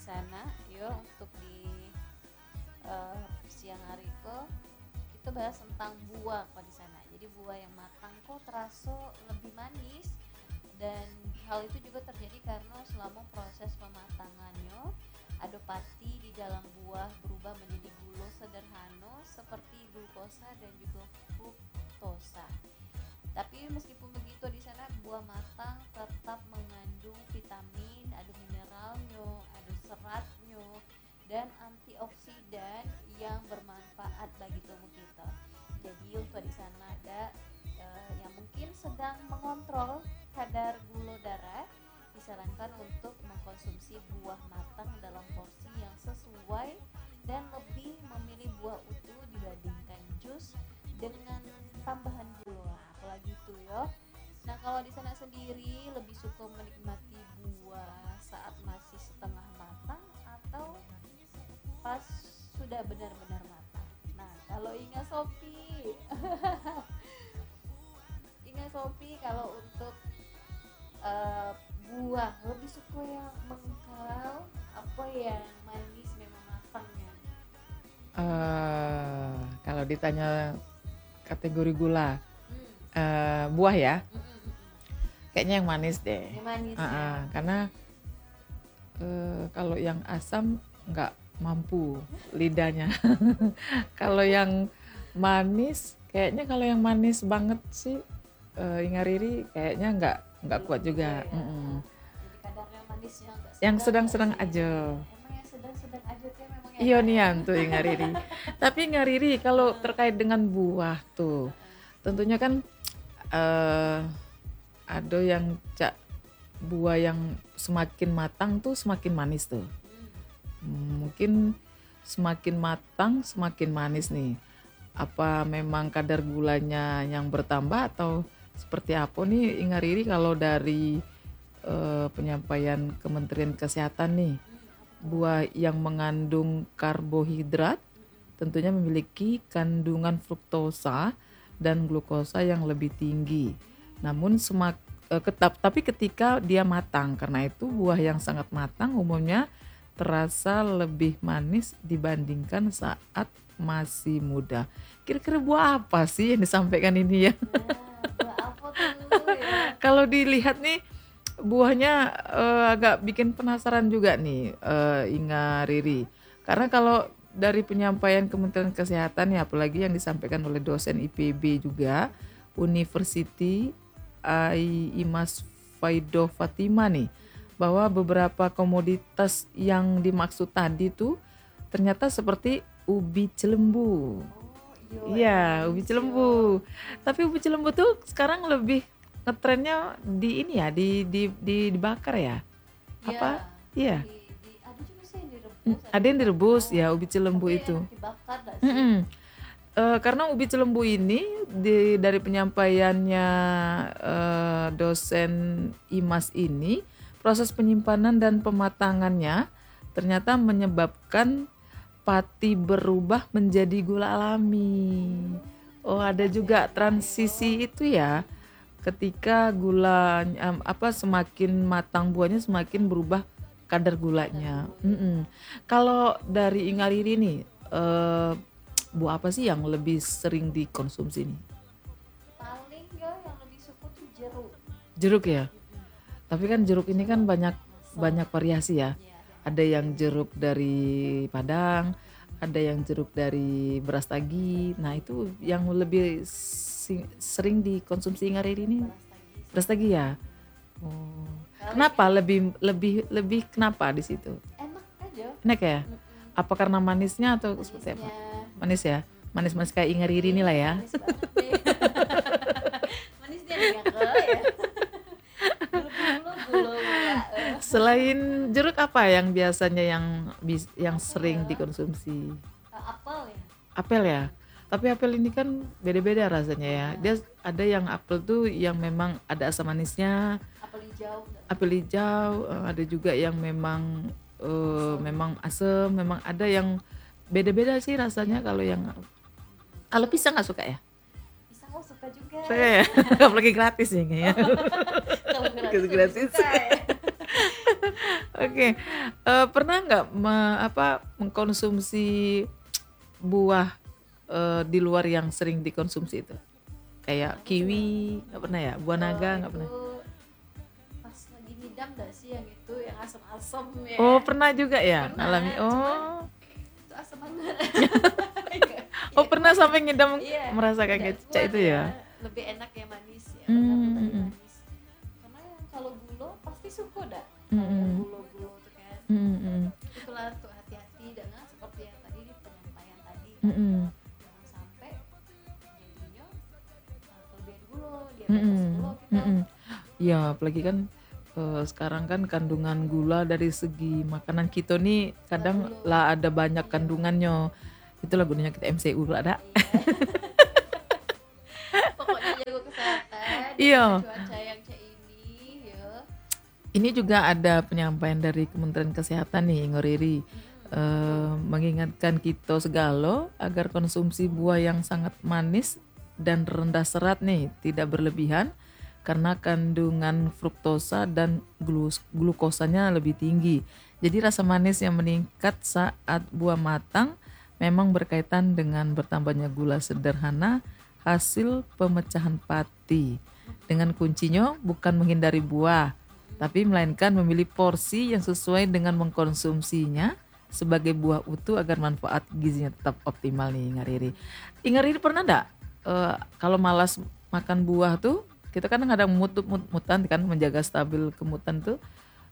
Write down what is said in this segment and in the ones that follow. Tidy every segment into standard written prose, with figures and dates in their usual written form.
sana. Yuk untuk di siang hari kok kita bahas tentang buah kok di sana. Jadi buah yang matang kok terasa lebih manis, dan hal itu juga terjadi karena selama proses pematangannya adapati di dalam buah berubah menjadi gula sederhana seperti glukosa dan juga fruktosa. Tapi meskipun begitu di sana buah matang tetap mengandung vitamin, ada mineralnya, ada seratnya, dan antioksidan yang bermanfaat bagi tubuh kita. Jadi untuk di sana ada yang mungkin sedang mengontrol kadar gula darah, disarankan untuk mengkonsumsi buah matang dalam porsi yang sesuai dan lebih memilih buah utuh dibandingkan jus dengan tambahan gula, apalagi itu ya. Nah kalau di sana sendiri lebih suka menikmati buah saat masih setengah matang atau pas sudah benar-benar matang. Nah kalau Inga Sophie Inga Sophie kalau untuk buah lebih suka yang mengkal apa yang manis memang matangnya? Kalau ditanya kategori gula, buah ya, kayaknya yang manis deh. Yang manis ya. Karena kalau yang asam nggak mampu lidahnya. Kalau yang manis, kayaknya kalau yang manis banget sih, Inga Riri kayaknya nggak kuat juga. Ya. Jadi kadarnya manisnya nggak Yang sedang sedang-sedang nggak sih? aja. Emang yang sedang-sedang aja tuh memang enak Iya ya? nian tuh Inga Riri. Tapi Inga Riri kalau terkait dengan buah tuh, tentunya kan ada yang buah yang semakin matang tuh semakin manis tuh. Mungkin semakin matang semakin manis nih. Apa memang kadar gulanya yang bertambah atau seperti apa nih Inga Riri kalau dari penyampaian Kementerian Kesehatan nih, buah yang mengandung karbohidrat tentunya memiliki kandungan fruktosa dan glukosa yang lebih tinggi. Namun tapi ketika dia matang, karena itu buah yang sangat matang umumnya terasa lebih manis dibandingkan saat masih muda. Kira-kira buah apa sih yang disampaikan ini ya? Buah apa tuh ya? Kalau dilihat nih buahnya agak bikin penasaran juga nih, Inga Riri. Karena kalau dari penyampaian Kementerian Kesehatan ya, apalagi yang disampaikan oleh dosen IPB juga, University Imas Faido Fatima nih, bahwa beberapa komoditas yang dimaksud tadi tuh ternyata seperti ubi celembu. Iya, ubi celembu. Tapi ubi celembu tuh sekarang lebih ngetrennya di ini ya, dibakar ya. Apa? Iya. Ada juga sih yang direbus. Ada yang direbus ya ubi celembu Tapi itu. enak dibakar gak sih? Karena ubi celembu ini dari penyampaiannya dosen IMAS ini, proses penyimpanan dan pematangannya ternyata menyebabkan pati berubah menjadi gula alami. Oh, ada juga transisi itu ya. Ketika gula semakin matang buahnya semakin berubah kadar gulanya. Kalau dari Inga Riri nih, buah apa sih yang lebih sering dikonsumsi nih? Paling ya yang lebih suka tuh jeruk. Jeruk ya. Tapi kan jeruk ini kan banyak variasi ya. Ada yang jeruk dari Padang, ada yang jeruk dari Brastagi. Nah itu yang lebih sering dikonsumsi Inga Riri ini Brastagi ya. Oh. Kenapa lebih kenapa di situ? Enak aja. Enak ya? Apa karena manisnya atau seperti apa? Manis ya? Manis-manis kayak Inga Riri ini lah ya. Manis banget deh. Manis dia nih ya. Selain jeruk apa yang biasanya yang sering dikonsumsi? Apel ya. Apel ya. Tapi apel ini kan beda-beda rasanya ya. Dia ada yang apel tuh yang memang ada asam manisnya. Apel hijau. Ada juga yang memang asam. Memang ada yang beda-beda sih rasanya. Kalau pisang nggak suka ya? Pisang suka juga. Saya ya. Apalagi gratis ya kayaknya. Kalau gratis. Oke, Oke. Pernah nggak mengkonsumsi buah di luar yang sering dikonsumsi itu? Kayak kiwi, nggak pernah ya? Buah naga nggak itu pernah? pas lagi ngidam gak sih yang itu yang asam-asam ya? Oh, pernah juga ya Pernah, ngalami. cuman Oh, itu asam banget. oh pernah sampai ngidam Iya, merasakan tidak kecap kuat itu ya? lebih enak yang manis ya, benar-benar yang Hmm, manis. Karena yang kalau gulo pasti suka dah. hmm, Kalau yang hmm, gulo-gulo tuh kan. hmm, hmm, Itulah tuh hati-hati dengan seperti yang tadi di penyampaian tadi hmm, kan. hmm, Jangan sampai jadinya kelebihan gulo, hmm, diabetes gulo hmm, kita. hmm. Ya, apalagi kan sekarang kan kandungan gula dari segi makanan kita nih kadang Terlalu lah ada banyak iya, kandungannya. Itulah gunanya kita MCU lah ada. iya. Pokoknya jaga kesehatan di tengah Iya. cuaca yang kayak ini ya. Ini juga ada penyampaian dari Kementerian Kesehatan nih, Ngoriri, mengingatkan kita segala agar konsumsi buah yang sangat manis dan rendah serat nih, tidak berlebihan karena kandungan fruktosa dan glukosanya lebih tinggi. Jadi rasa manis yang meningkat saat buah matang memang berkaitan dengan bertambahnya gula sederhana hasil pemecahan pati. Dengan kuncinya bukan menghindari buah, tapi melainkan memilih porsi yang sesuai dengan mengkonsumsinya sebagai buah utuh agar manfaat gizinya tetap optimal nih Ngariri. Ngariri pernah enggak kalau malas makan buah tuh kita kan kadang mutan kan menjaga stabil kemutan tuh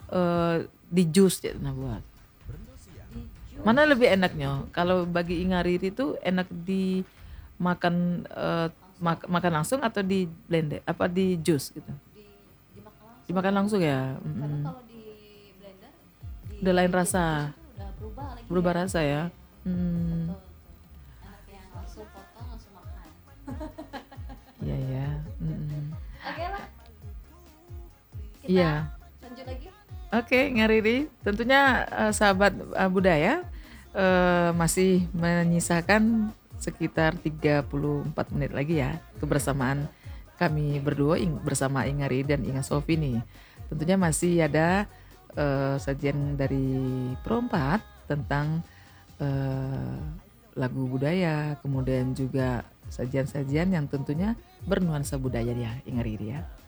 di jus ya nah buah. Di jus Mana lebih enaknya? Kalau bagi Ngariri tuh enak dimakan langsung makan langsung atau di blender apa di jus gitu? di dimakan langsung Dimakan ya. langsung ya. Karena kalau di blender Udah lain jadi jus rasa. itu udah berubah lagi Berubah ya. rasa ya. Iya, Hmm, betul betul. Enak yang langsung potong langsung makan. iya ya. Oke lah, kita Iya. lanjut lagi. Oke, Ngariri. Tentunya sahabat budaya masih menyisakan sekitar 34 menit lagi ya kebersamaan kami berdua bersama Ingari dan Inga Sofi nih. Tentunya masih ada sajian dari Pro 4 tentang eh, lagu budaya, kemudian juga sajian-sajian yang tentunya bernuansa budaya ya, Ingari ya.